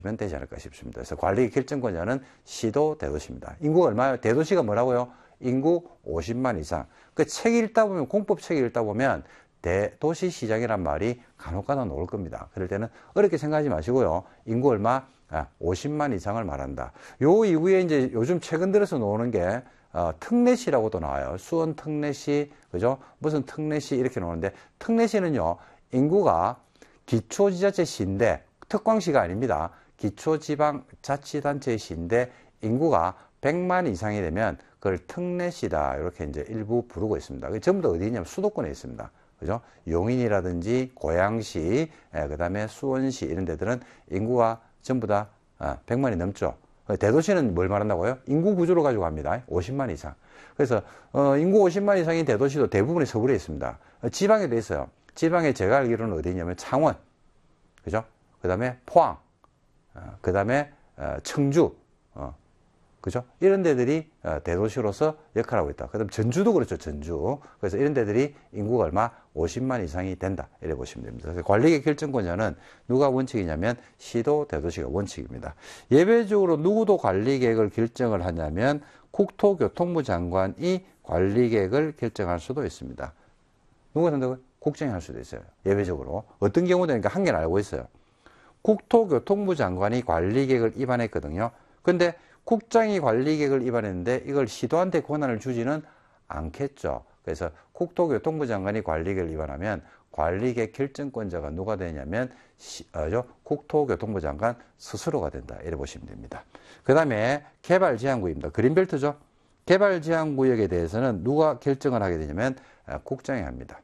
면 되지 않을까 싶습니다. 그래서 관리 결정권자는 시도 대도시입니다. 인구가 얼마예요? 대도시가 뭐라고요? 인구 50만 이상. 그 책 읽다 보면, 공법 책 읽다 보면 대도시 시장이란 말이 간혹가다 나올 겁니다. 그럴 때는 어렵게 생각하지 마시고요. 인구 얼마? 50만 이상을 말한다. 요 이후에 이제 요즘 최근 들어서 나오는 게 특례시라고도 나와요. 수원 특례시, 그죠? 무슨 특례시 이렇게 나오는데, 특례시는요, 인구가 기초지자체시인데, 특광시가 아닙니다. 기초지방자치단체의 시인데, 인구가 100만 이상이 되면 그걸 특례시다. 이렇게 이제 일부 부르고 있습니다. 전부 다 어디 있냐면 수도권에 있습니다. 그죠? 용인이라든지 고양시, 그 다음에 수원시 이런 데들은 인구가 전부 다 100만이 넘죠. 대도시는 뭘 말한다고요? 인구 구조를 가지고 합니다. 50만 이상. 그래서 인구 50만 이상인 대도시도 대부분이 서울에 있습니다. 지방에도 있어요. 지방에 제가 알기로는 어디 있냐면 창원, 그죠? 그 다음에 포항, 그 다음에 청주, 그죠? 이런 데들이 대도시로서 역할을 하고 있다. 그 다음 전주도 그렇죠, 전주. 그래서 이런 데들이 인구가 얼마? 50만 이상이 된다. 이래 보시면 됩니다. 그래서 관리계 결정권자는 누가 원칙이냐면 시도, 대도시가 원칙입니다. 예외적으로 누구도 관리계획을 결정을 하냐면 국토교통부 장관이 관리계획을 결정할 수도 있습니다. 누가 한다고요? 국장이 할 수도 있어요. 예외적으로. 어떤 경우는 한 개는 알고 있어요. 국토교통부 장관이 관리계획을 위반했거든요. 근데 국장이 관리계획을 위반했는데 이걸 시도한테 권한을 주지는 않겠죠. 그래서 국토교통부 장관이 관리계획을 위반하면 관리계획 결정권자가 누가 되냐면 국토교통부 장관 스스로가 된다. 이래 보시면 됩니다. 그 다음에 개발제한구역입니다. 그린벨트죠. 개발제한구역에 대해서는 누가 결정을 하게 되냐면 국장이 합니다.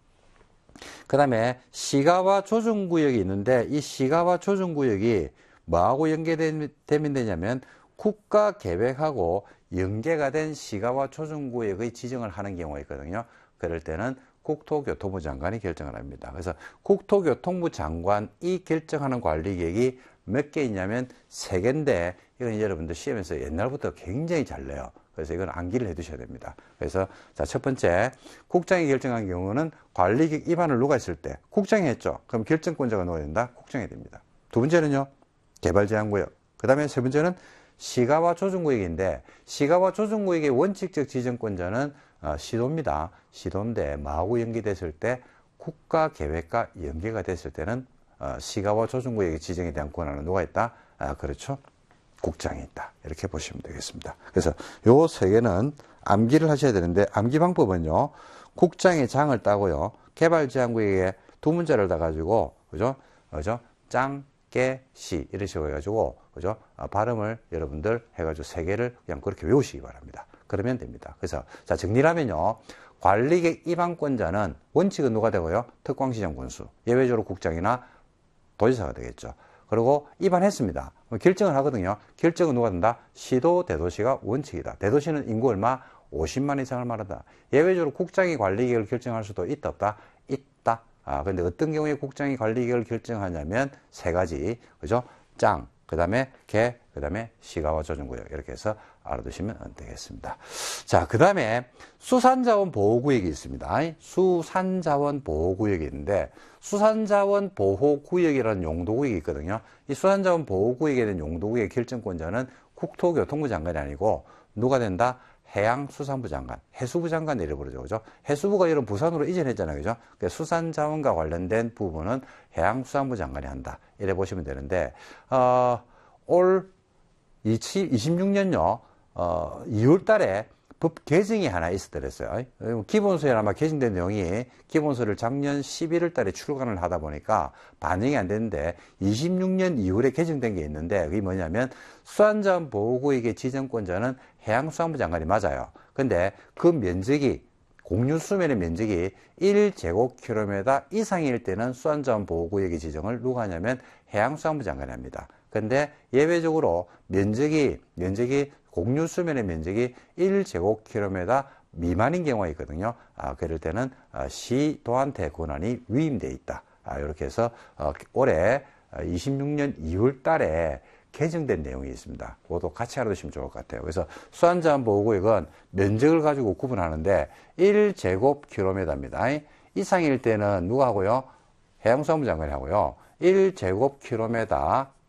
그 다음에 시가와 조정구역이 있는데 이 시가와 조정구역이 뭐하고 연계되면 되냐면 국가계획하고 연계가 된 시가와 조정구역의 지정을 하는 경우가 있거든요. 그럴 때는 국토교통부 장관이 결정을 합니다. 그래서 국토교통부 장관이 결정하는 관리계획이 몇 개 있냐면 3개인데 이건 여러분들 시험에서 옛날부터 굉장히 잘 내요. 그래서 이건 암기를 해 두셔야 됩니다. 그래서 자, 첫 번째, 국장이 결정한 경우는 관리계획 위반을 누가 했을 때 국장이 했죠. 그럼 결정권자가 누가 된다? 국장이 됩니다. 두 번째는요, 개발제한구역. 그 다음에 세 번째는 시가와 조정구역인데 시가와 조정구역의 원칙적 지정권자는 시도입니다. 시도인데 뭐하고 연계됐을 때 국가계획과 연계가 됐을 때는 시가와 조정구역의 지정에 대한 권한은 누가 있다? 그렇죠. 국장이 있다. 이렇게 보시면 되겠습니다. 그래서 요 3개는 암기를 하셔야 되는데 암기 방법은요. 국장의 장을 따고요. 개발제한구역에 2문자를 따가지고 그죠? 짱, 깨, 시 이런 식으로 해가지고 그죠? 발음을 여러분들 해가지고 3개를 그냥 그렇게 외우시기 바랍니다. 그러면 됩니다. 그래서 자 정리를 하면요. 관리계획 위반권자는 원칙은 누가 되고요? 특광시장 군수, 예외적으로 국장이나 도지사가 되겠죠. 그리고 위반했습니다. 결정을 하거든요. 결정은 누가 된다? 시도, 대도시가 원칙이다. 대도시는 인구 얼마? 50만 이상을 말한다. 예외적으로 국장이 관리계획을 결정할 수도 있다, 없다? 있다. 근데 어떤 경우에 국장이 관리계획을 결정하냐면 3가지. 그죠? 짱, 그 다음에 개, 그 다음에 시가와 조정구역. 이렇게 해서 알아두시면 되겠습니다. 자, 그 다음에 수산자원 보호구역이 있습니다. 수산자원 보호구역이 있는데 수산자원 보호구역이라는 용도구역이 있거든요. 이 수산자원 보호구역에 대한 용도구역의 결정권자는 국토교통부 장관이 아니고 누가 된다? 해양수산부 장관, 해수부 장관 이래 부르죠. 그죠? 해수부가 이런 부산으로 이전했잖아요. 그죠? 그러니까 수산자원과 관련된 부분은 해양수산부 장관이 한다. 이래 보시면 되는데, 올 26년요, 2월 달에 법 개정이 하나 있었더랬어요. 기본소에 아마 개정된 내용이 기본소를 작년 11월 달에 출간을 하다 보니까 반영이 안 됐는데 26년 2월에 개정된 게 있는데 그게 뭐냐면 수산자원 보호구역의 지정권자는 해양수산부 장관이 맞아요. 근데 그 면적이 공유수면의 면적이 1제곱킬로미터 이상일 때는 수산자원 보호구역의 지정을 누가 하냐면 해양수산부 장관이 합니다. 근데 예외적으로 면적이 공유수면의 면적이 1제곱킬로미터 미만인 경우가 있거든요. 그럴 때는 시도한테 권한이 위임되어 있다. 이렇게 해서 올해 26년 2월 달에 개정된 내용이 있습니다. 그것도 같이 알아두시면 좋을 것 같아요. 그래서 수산자원 보호구역은 면적을 가지고 구분하는데 1제곱킬로미터입니다. 이상일 때는 누가 하고요? 해양수산부 장관이 하고요. 1제곱킬로미터